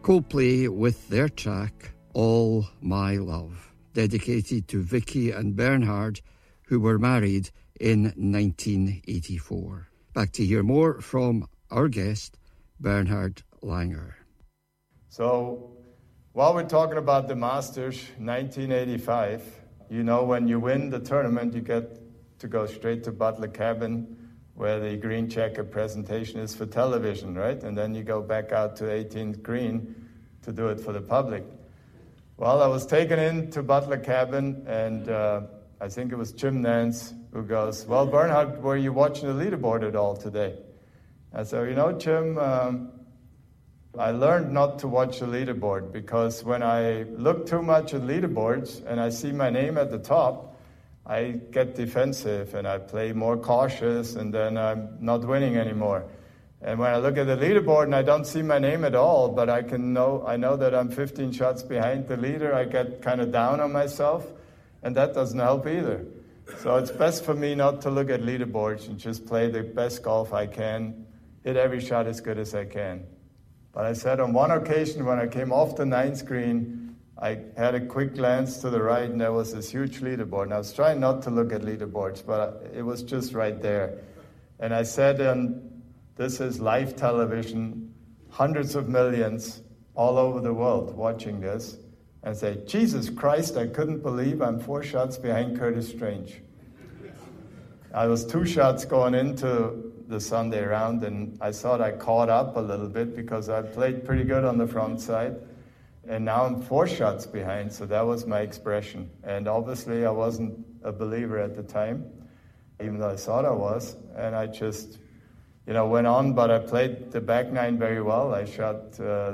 Coldplay with their track, All My Love, dedicated to Vicky and Bernhard, who were married in 1984. Back to hear more from our guest, Bernhard Langer. So, while we're talking about the Masters, 1985, you know, when you win the tournament, you get to go straight to Butler Cabin, where the green checker presentation is for television, right? And then you go back out to 18th green to do it for the public. Well, I was taken into Butler Cabin, and I think it was Jim Nance who goes, "Well, Bernhard, were you watching the leaderboard at all today?" I said, "You know, Jim, I learned not to watch the leaderboard, because when I look too much at leaderboards and I see my name at the top, I get defensive and I play more cautious, and then I'm not winning anymore. And when I look at the leaderboard and I don't see my name at all, but I know that I'm 15 shots behind the leader, I get kind of down on myself, and that doesn't help either. So it's best for me not to look at leaderboards and just play the best golf I can, hit every shot as good as I can." But I said on one occasion when I came off the ninth green, I had a quick glance to the right, and there was this huge leaderboard. And I was trying not to look at leaderboards, but it was just right there. And I said, this is live television, hundreds of millions all over the world watching this, and say, "Jesus Christ, I couldn't believe I'm 4 shots behind Curtis Strange." I was 2 shots going into the Sunday round, and I thought I caught up a little bit because I played pretty good on the front side. And now I'm 4 shots behind, so that was my expression. And obviously I wasn't a believer at the time, even though I thought I was. And I just, went on, but I played the back nine very well. I shot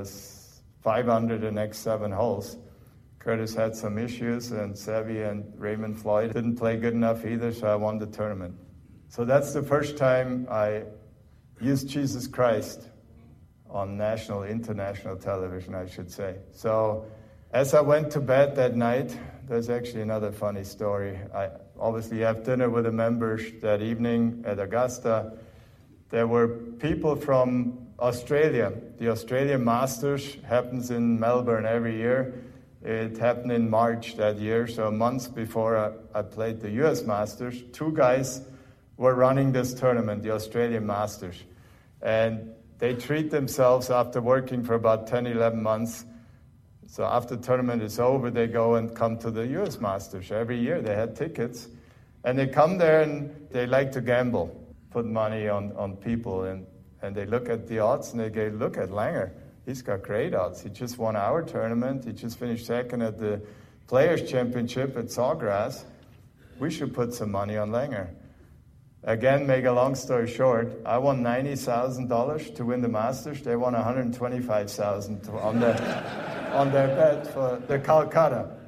5 under the next 7 holes. Curtis had some issues, and Seve and Raymond Floyd didn't play good enough either, so I won the tournament. So that's the first time I used Jesus Christ on national, international television, I should say. So as I went to bed that night, there's actually another funny story. I obviously have dinner with the members that evening at Augusta. There were people from Australia. The Australian Masters happens in Melbourne every year. It happened in March that year, so months before I played the US Masters. 2 guys were running this tournament, the Australian Masters. And they treat themselves after working for about 10, 11 months. So after the tournament is over, they go and come to the US Masters. Every year they had tickets. And they come there and they like to gamble, put money on people. And they look at the odds and they go, "Look at Langer. He's got great odds. He just won our tournament. He just finished second at the Players' Championship at Sawgrass. We should put some money on Langer." Again, make a long story short, I won $90,000 to win the Masters. They won $125,000 on their bet for the Calcutta.